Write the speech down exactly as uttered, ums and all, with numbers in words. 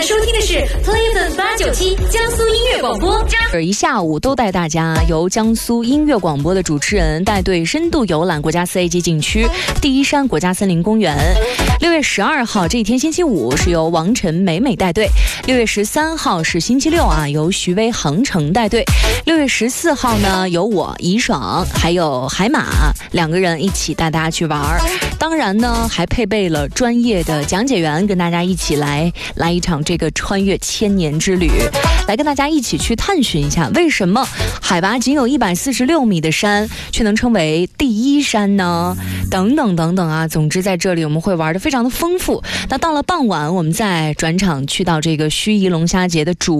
收听的是 Play 八九七江苏音乐广播。 这一下午都带大家由江苏音乐广播的主持人带队深度游览国家四 A 级景区第一山国家森林公园。六月十二号这一天星期五是由王晨美美带队，六月十三号是星期六啊，由徐威航程带队，六月十四号呢由我怡爽还有海马两个人一起带大家去玩。当然呢还配备了专业的讲解员跟大家一起来来一场这个穿越千年之旅，来跟大家一起去探寻一下为什么海拔仅有一百四十六米的山却能称为第一山呢？等等等等啊，总之在这里我们会玩得非常的丰富。那到了傍晚我们再转场去到这个盱眙龙虾节的主